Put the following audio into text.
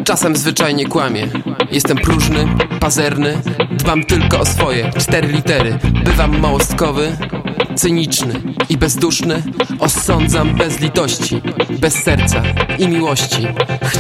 Czasem zwyczajnie kłamię. Jestem próżny, pazerny, dbam tylko o swoje 4 litery. Bywam małostkowy, cyniczny i bezduszny. Osądzam bez litości, bez serca i miłości.